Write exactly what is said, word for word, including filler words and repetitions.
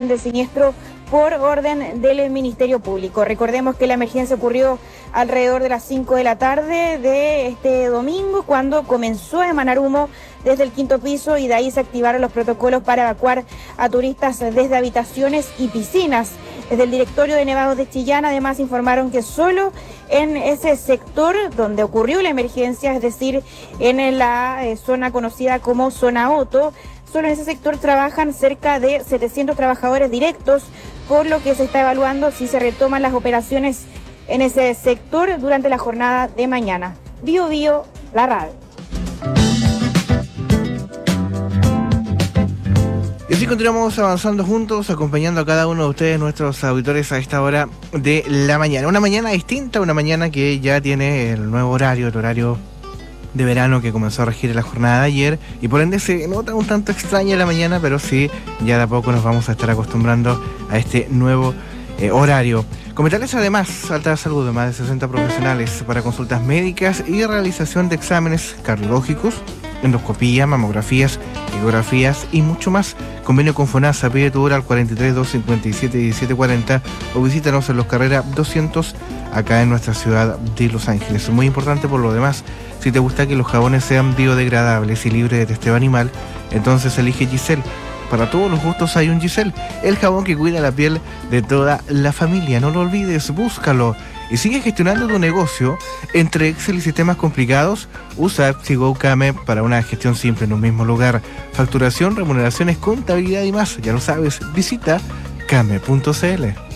del siniestro por orden del Ministerio Público. Recordemos que la emergencia ocurrió alrededor de las cinco de la tarde de este domingo, cuando comenzó a emanar humo desde el quinto piso, y de ahí se activaron los protocolos para evacuar a turistas desde habitaciones y piscinas. Desde el directorio de Nevados de Chillán además informaron que solo en ese sector donde ocurrió la emergencia, es decir, en la eh, zona conocida como Zona Otto, solo en ese sector trabajan cerca de setecientos trabajadores directos, por lo que se está evaluando si se retoman las operaciones en ese sector durante la jornada de mañana. Bio Bio, la radio. Y así continuamos avanzando juntos, acompañando a cada uno de ustedes, nuestros auditores, a esta hora de la mañana. Una mañana distinta, una mañana que ya tiene el nuevo horario, el horario de verano que comenzó a regir en la jornada de ayer, y por ende se nota un tanto extraña la mañana, pero sí, ya de a poco nos vamos a estar acostumbrando a este nuevo eh, horario. Comentarles además, Alta Salud, de más de sesenta profesionales para consultas médicas y realización de exámenes cardiológicos, endoscopía, mamografías, ecografías y mucho más. Convenio con FONASA. Pide tu hora al cuarenta y tres, doscientos cincuenta y siete, diecisiete cuarenta o visítanos en Los Carrera doscientos, acá en nuestra ciudad de Los Ángeles. Muy importante por lo demás, si te gusta que los jabones sean biodegradables y libres de testeo animal, entonces elige Giselle. Para todos los gustos hay un Giselle, el jabón que cuida la piel de toda la familia. No lo olvides, búscalo. Y sigue gestionando tu negocio. Entre Excel y sistemas complicados, usa Epsigo Came para una gestión simple en un mismo lugar. Facturación, remuneraciones, contabilidad y más. Ya lo sabes, visita came punto c l.